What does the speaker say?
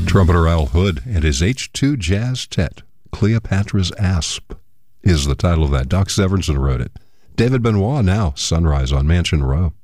Trumpeter Al Hood and his H2 Jazz Tet, Cleopatra's Asp, is the title of that. Doc Severinsen wrote it. David Benoit now, Sunrise on Mansion Row.